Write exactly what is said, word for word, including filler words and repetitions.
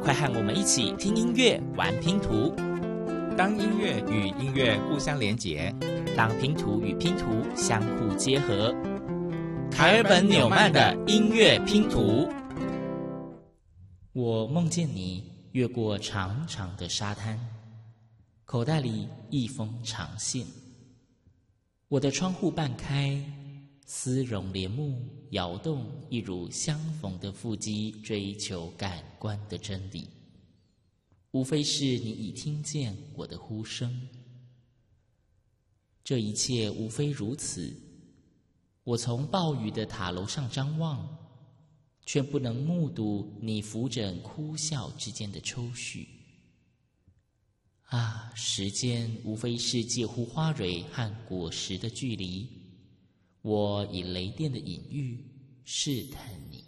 快和我们一起听音乐、玩拼图。 当音乐与音乐互相连结， 让拼图与拼图相互结合。凯尔本·纽曼的音乐拼图。我梦见你越过长长的沙滩，口袋里一封长信。我的窗户半开，丝绒帘幕摇动，一如相逢的腹肌追求感官的真理。无非是你已听见我的呼声。这一切无非如此。我从暴雨的塔楼上张望，却不能目睹你扶枕哭笑之间的抽搐。啊，时间无非是介乎花蕊和果实的距离。我以雷电的隐喻试探你。